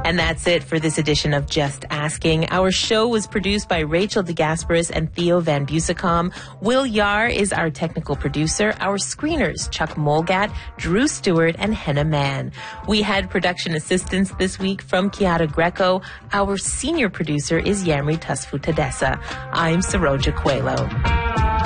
And that's it for this edition of Just Asking. Our show was produced by Rachel DeGasperis and Theo Van Busekam. Will Yar is our technical producer. Our screeners, Chuck Molgat, Drew Stewart, and Henna Mann. We had production assistance this week from Kiara Greco. Our senior producer is Yamri Tusfu Tadessa. I'm Saroja Coelho.